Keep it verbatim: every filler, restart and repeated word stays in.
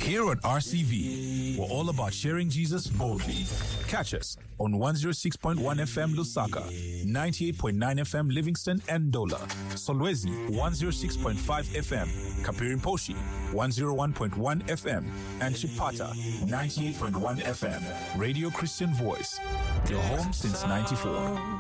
Here at R C V, we're all about sharing Jesus boldly. Catch us on one oh six point one F M Lusaka, ninety-eight point nine F M Livingston and Dola, Solwezi one oh six point five F M, Kapirimposhi one oh one point one F M, and Chipata ninety-eight point one F M. Radio Christian Voice, your home since ninety-four.